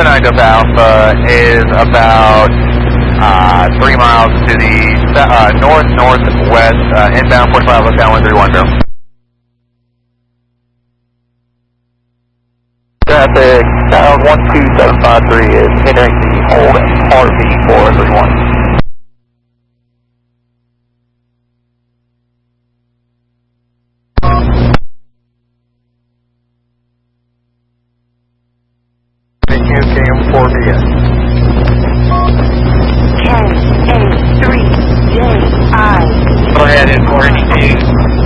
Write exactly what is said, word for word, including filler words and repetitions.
nine Delta Alpha is about uh, three miles to the uh, north-northwest, uh, inbound forty-five, lookout one three one zero. Traffic, uh, one two seven five three is entering the hold R V four three one. Thank you, Cam four B S. ten A three J I. Go ahead and four eighty-two.